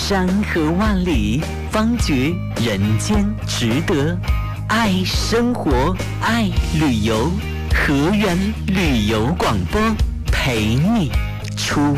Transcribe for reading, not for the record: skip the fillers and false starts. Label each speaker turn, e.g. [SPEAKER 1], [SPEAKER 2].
[SPEAKER 1] 山河万里，方觉人间值得。爱生活，爱旅游，河源旅游广播陪你出